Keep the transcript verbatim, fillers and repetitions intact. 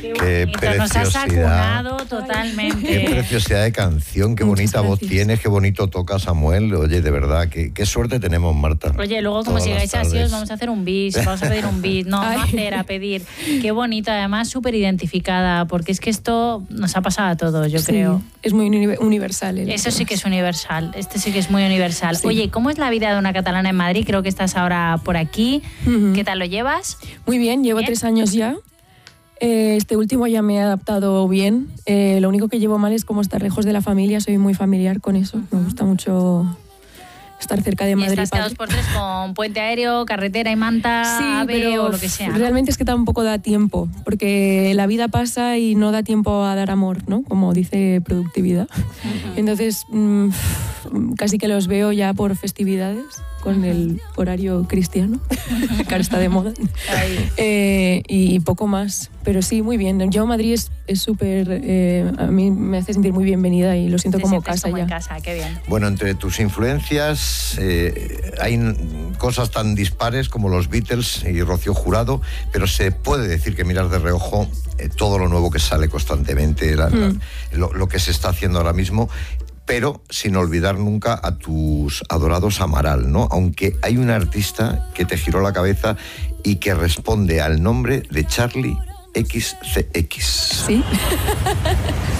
Qué preciosidad. Nos has acunado totalmente. Qué preciosidad de canción, qué Muchas bonita voz gracias. tienes, qué bonito toca Samuel. Oye, de verdad, qué, qué suerte tenemos, Marta. Oye, luego como Todas sigáis las así tardes. os vamos a hacer un bis, vamos a pedir un bis, no, no hacer, a pedir. Qué bonito, además súper identificada, porque es que esto nos ha pasado a todos, yo Sí, creo. es muy uni- universal. el Eso sí tema. que es universal, este sí que es muy universal. Sí. Oye, ¿cómo es la vida de una catalana en Madrid? Creo que estás ahora por aquí. Ujú. ¿Qué tal lo llevas? Muy bien, llevo Bien. tres años ya. Eh, este último ya me he adaptado bien. Eh, lo único que llevo mal es como estar lejos de la familia. Soy muy familiar con eso. Me gusta mucho estar cerca de Y Madrid. estás cada dos padre. por tres con puente aéreo, carretera y manta, Sí, ave pero o lo que sea, ¿no? realmente es que tampoco da tiempo, porque la vida pasa y no da tiempo a dar amor, ¿no? Como dice productividad. Entonces, mm, casi que los veo ya por festividades, con el horario cristiano, que ahora está de moda. Ahí. Eh, y poco más. Pero sí, muy bien. Yo Madrid es es súper... eh, a mí me hace sentir muy bienvenida y lo siento Te como sientes casa como ya. en casa, qué bien. Bueno, entre tus influencias eh, hay n- cosas tan dispares como los Beatles y Rocío Jurado, pero se puede decir que miras de reojo eh, todo lo nuevo que sale constantemente, la- la- Mm. lo, lo que se está haciendo ahora mismo, pero sin olvidar nunca a tus adorados Amaral, ¿no? Aunque hay un artista que te giró la cabeza y que responde al nombre de Charlie X C X. Sí.